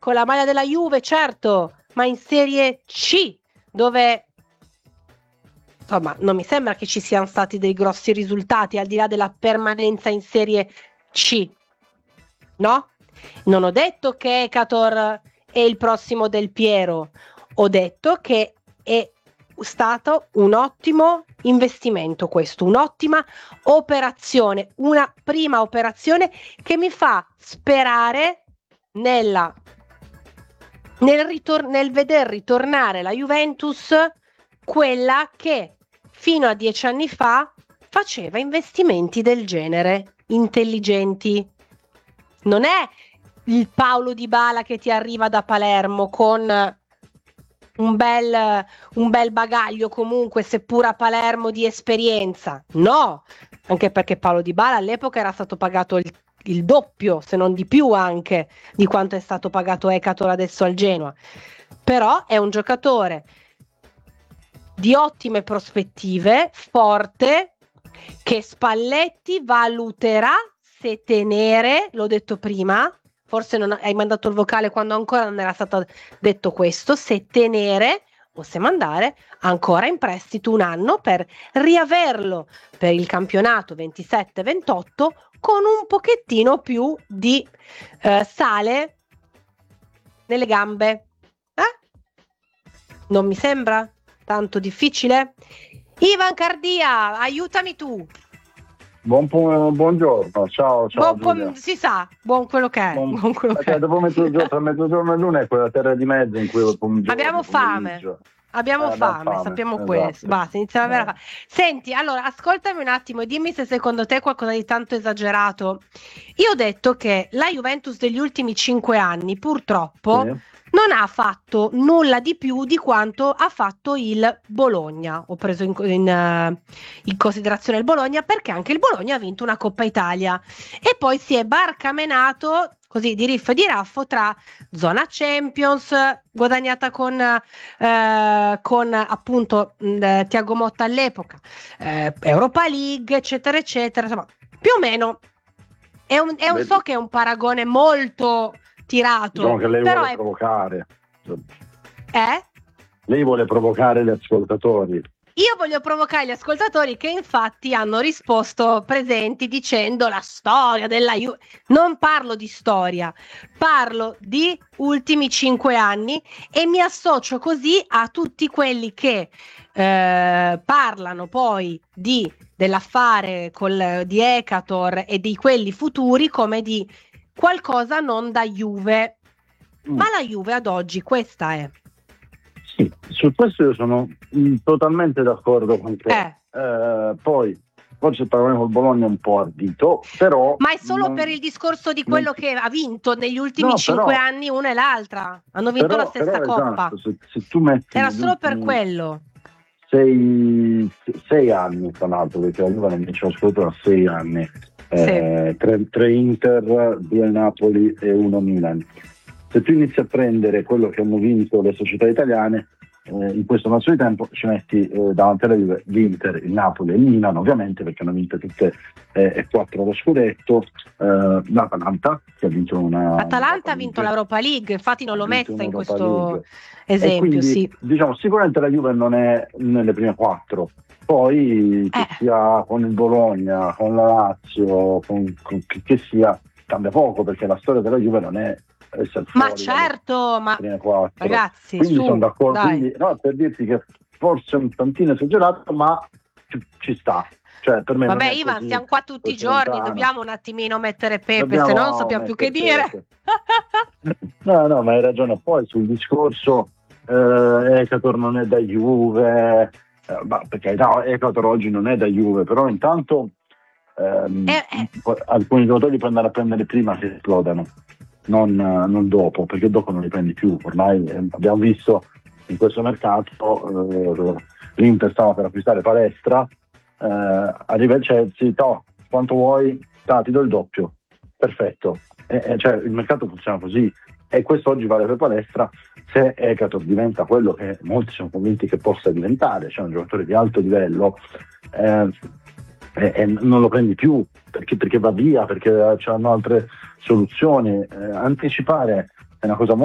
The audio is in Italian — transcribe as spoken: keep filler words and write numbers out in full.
con la maglia della Juve, certo, ma in Serie C, dove insomma non mi sembra che ci siano stati dei grossi risultati al di là della permanenza in Serie C, no? Non ho detto che Ekator è il prossimo Del Piero, ho detto che è stato un ottimo investimento questo, un'ottima operazione, una prima operazione che mi fa sperare nella, nel, ritor- nel veder ritornare la Juventus, quella che fino a dieci anni fa faceva investimenti del genere, intelligenti. Non è il Paulo Dybala che ti arriva da Palermo con un bel, un bel bagaglio comunque, seppur a Palermo, di esperienza. No, anche perché Paulo Dybala all'epoca era stato pagato il, il doppio, se non di più anche, di quanto è stato pagato Ekator adesso al Genoa. Però è un giocatore di ottime prospettive, forte, che Spalletti valuterà se tenere, l'ho detto prima, forse non hai mandato il vocale quando ancora non era stato detto questo, se tenere o se mandare ancora in prestito un anno per riaverlo per il campionato ventisette ventotto con un pochettino più di eh, sale nelle gambe. Eh? Non mi sembra tanto difficile? Ivan Cardia, aiutami tu. Buon po- buongiorno, ciao, ciao Buon Giulia. po- si sa, buon quello che è. Buon- Buon quello che perché è. dopo mezzogiorno, tra mezzogiorno e l'una è quella terra di mezzo in cui è pomeriggio, Abbiamo fame. pomeriggio. Abbiamo Eh, abbiamo fame, fame, sappiamo questo. esatto. Basta, iniziamo a avere Eh, fame. Senti, allora, ascoltami un attimo e dimmi se secondo te è qualcosa di tanto esagerato. Io ho detto che la Juventus degli ultimi cinque anni, purtroppo, sì. non ha fatto nulla di più di quanto ha fatto il Bologna. Ho preso in, in, eh, in considerazione il Bologna perché anche il Bologna ha vinto una Coppa Italia e poi si è barcamenato così di riff e di raffo tra zona Champions guadagnata con, eh, con appunto mh, Thiago Motta all'epoca, eh, Europa League, eccetera, eccetera. Insomma, più o meno è un, è un Vedi, so che è un paragone molto tirato, diciamo che lei però vuole è, provocare. è Lei vuole provocare gli ascoltatori. Io voglio provocare gli ascoltatori che infatti hanno risposto presenti dicendo la storia della Juve. Non parlo di storia, parlo di ultimi cinque anni e mi associo così a tutti quelli che eh, parlano poi di, dell'affare col, di Ekator e di quelli futuri come di qualcosa non da Juve. Mm. Ma la Juve ad oggi questa è. Sì, su questo io sono mm, totalmente d'accordo con te. Eh. Eh, poi forse il paragone col Bologna è un po' ardito, però Ma è solo non, per il discorso di non- quello che ha vinto negli ultimi no, cinque però, anni una e l'altra. Hanno vinto però, la stessa però coppa. esatto, se, se tu metti Era negli solo per ultimi quello. sei, sei anni, tra l'altro, perché la Juve non vince lo scudetto da sei anni, eh, tre, tre Inter, due Napoli e uno Milan. Se tu inizi a prendere quello che hanno vinto le società italiane eh, in questo lasso di tempo, ci metti eh, davanti alla Juve l'Inter, il Napoli e il Milan, ovviamente, perché hanno vinto tutte eh, e quattro lo scudetto, eh, l'Atalanta che ha vinto una L'Atalanta ha vinto l'Europa League, infatti non l'ho messa in questo esempio. E quindi, sì. diciamo, sicuramente la Juve non è nelle prime quattro. Poi che Eh. sia con il Bologna, con la Lazio, con, con che, che sia, cambia poco, perché la storia della Juve non è essere fuori Ma certo, ma prime quattro. ragazzi, Quindi su, sono d'accordo, dai. quindi, no, per dirti che forse è un tantino esagerato, ma ci, ci sta. Cioè, per me non Vabbè, è Ivan, così, siamo qua tutti i così giorni, lontano. dobbiamo un attimino mettere pepe, Dobbiamo se no non sappiamo più che mettere dire. pepe. No, no, ma hai ragione. Poi sul discorso eh, Ekator non è da Juve, eh, ma perché no, Ekator oggi non è da Juve, però intanto ehm, Eh, eh. alcuni giocatori puoi andare a prendere prima che esplodano, non, non dopo, perché dopo non li prendi più. Ormai eh, abbiamo visto in questo mercato eh, l'Inter stava per acquistare Palestra, eh, arriva il Chelsea, to, quanto vuoi, ta, ti do il doppio, perfetto. Eh, eh, cioè, il mercato funziona così e questo oggi vale per Palestra. Se Ekator diventa quello che molti sono convinti che possa diventare, cioè un giocatore di alto livello, eh, eh, eh, non lo prendi più perché, perché va via, perché c'hanno altre soluzioni. Eh, anticipare è una cosa molto